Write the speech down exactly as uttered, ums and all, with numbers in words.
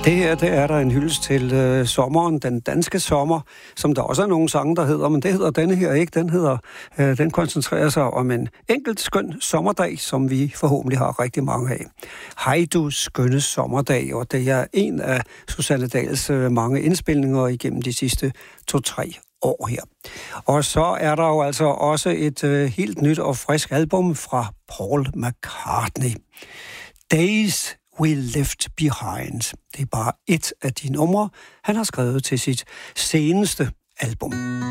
Det her, det er der en hyldest til øh, sommeren, den danske sommer, som der også er nogle sange, der hedder, men det hedder denne her ikke. Den hedder, øh, den koncentrerer sig om en enkelt skøn sommerdag, som vi forhåbentlig har rigtig mange af. Hej du skønne sommerdag, og det er en af Susanne Dahls øh, mange indspilninger igennem de sidste to-tre år her. Og så er der jo altså også et øh, helt nyt og frisk album fra Paul McCartney. Days We Left Behind. Det er bare et af de numre, han har skrevet til sit seneste album.